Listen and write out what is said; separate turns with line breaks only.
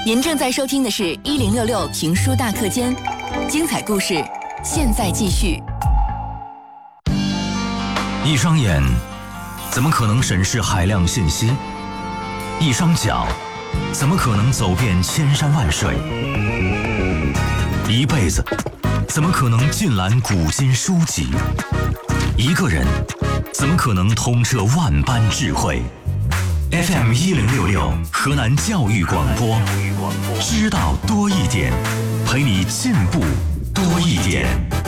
您正在收听的是1066评书大课间，精彩故事现在继续。
一双眼怎么可能审视海量信息？一双脚怎么可能走遍千山万水？一辈子怎么可能尽览古今书籍？一个人怎么可能通彻万般智慧？FM1066河南教育广播，知道多一点，陪你进步多一点。